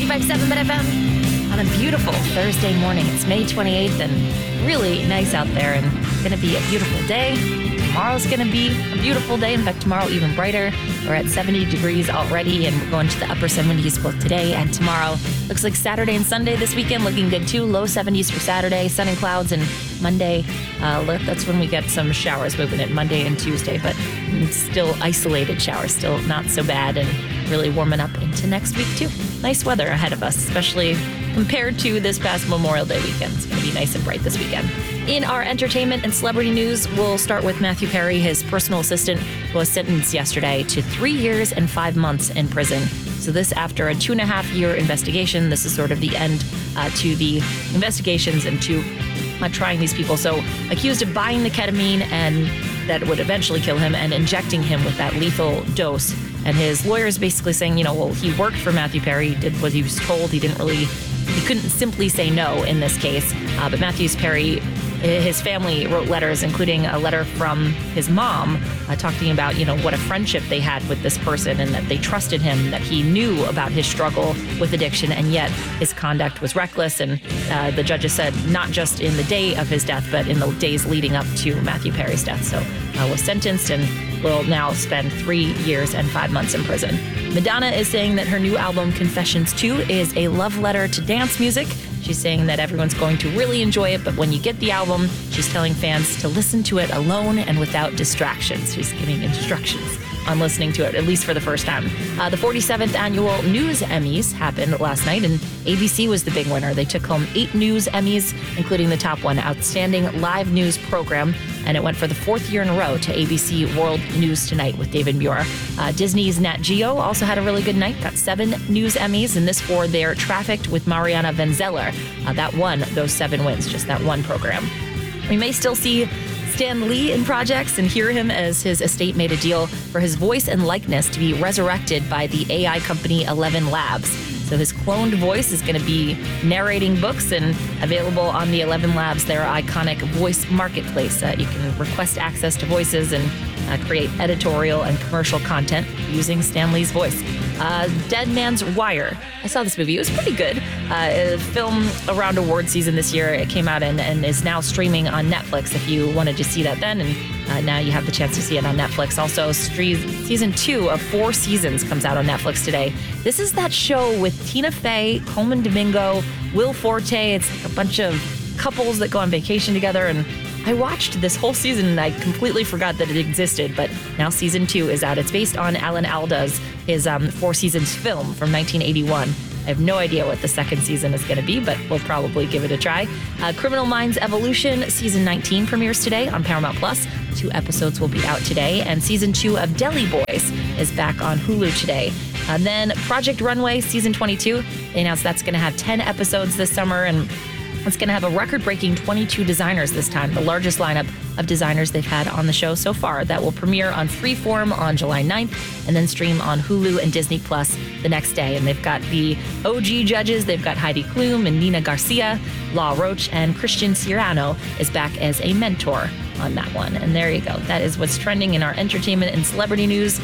95.7 FM on a beautiful Thursday morning. It's May 28th and really nice out there, and it's going to be a beautiful day. Tomorrow's going to be a beautiful day. In fact, tomorrow even brighter. We're at 70 degrees already, and we're going to the upper 70s both today and tomorrow. Looks like Saturday and Sunday this weekend looking good too. Low 70s for Saturday, sun and clouds, and Monday, that's when we get some showers moving in, Monday and Tuesday, but it's still isolated showers, still not so bad, and really warming up into next week too. Nice weather ahead of us, especially compared to this past Memorial Day weekend. It's going to be nice and bright this weekend. In our entertainment and celebrity news, we'll start with Matthew Perry. His personal assistant was sentenced yesterday to 3 years and 5 months in prison. So this after a 2.5-year investigation. This is sort of the end to the investigations and to trying these people. So accused of buying the ketamine and that would eventually kill him and injecting him with that lethal dose. And his lawyer is basically saying, he worked for Matthew Perry, did what he was told. He couldn't simply say no in this case. But Matthew Perry, his family wrote letters, including a letter from his mom, talking about, what a friendship they had with this person and that they trusted him, that he knew about his struggle with addiction, and yet his conduct was reckless. And the judges said not just in the day of his death, but in the days leading up to Matthew Perry's death. So was sentenced and will now spend 3 years and 5 months in prison. Madonna is saying that her new album, Confessions 2, is a love letter to dance music. She's saying that everyone's going to really enjoy it, but when you get the album, she's telling fans to listen to it alone and without distractions. She's giving instructions on listening to it, at least for the first time. The 47th annual News Emmys happened last night, and ABC was the big winner. They took home 8 News Emmys, including the top one, Outstanding Live News Program, and it went for the 4th year in a row to ABC World News Tonight with David Muir. Disney's Nat Geo also had a really good night, got 7 News Emmys, and this for their Trafficked with Mariana Van Zeller. That won those 7 wins, just that one program. We may still see Stan Lee in projects and hear him as his estate made a deal for his voice and likeness to be resurrected by the AI company 11 Labs. So his cloned voice is going to be narrating books and available on the 11 Labs, their iconic voice marketplace. You can request access to voices and create editorial and commercial content using Stan Lee's voice. Dead Man's Wire. I saw this movie. It was pretty good. A film around award season this year. It came out and is now streaming on Netflix if you wanted to see that then. And now you have the chance to see it on Netflix. Also, season 2 of 4 seasons comes out on Netflix today. This is that show with Tina Fey, Coleman Domingo, Will Forte. It's like a bunch of couples that go on vacation together, and I watched this whole season and I completely forgot that it existed, but now season 2 is out. It's based on Alan Alda's, his 4 seasons film from 1981. I have no idea what the second season is going to be, but we'll probably give it a try. Criminal Minds Evolution season 19 premieres today on Paramount Plus. 2 episodes will be out today, and season 2 of Deli Boys is back on Hulu today. And then Project Runway season 22, they announced that's going to have 10 episodes this summer, and it's going to have a record-breaking 22 designers this time, the largest lineup of designers they've had on the show so far. That will premiere on Freeform on July 9th and then stream on Hulu and Disney Plus the next day. And they've got the OG judges. They've got Heidi Klum and Nina Garcia, Law Roach, and Christian Siriano is back as a mentor on that one. And there you go. That is what's trending in our entertainment and celebrity news.